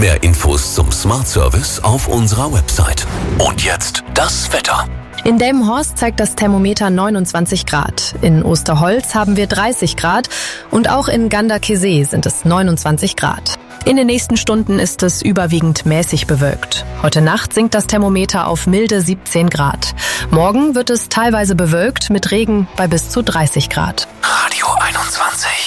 Mehr Infos zum Smart Service auf unserer Website. Und jetzt das Wetter. In Delmenhorst zeigt das Thermometer 29 Grad. In Osterholz haben wir 30 Grad und auch in Ganderkesee sind es 29 Grad. In den nächsten Stunden ist es überwiegend mäßig bewölkt. Heute Nacht sinkt das Thermometer auf milde 17 Grad. Morgen wird es teilweise bewölkt mit Regen bei bis zu 30 Grad. Radio 21.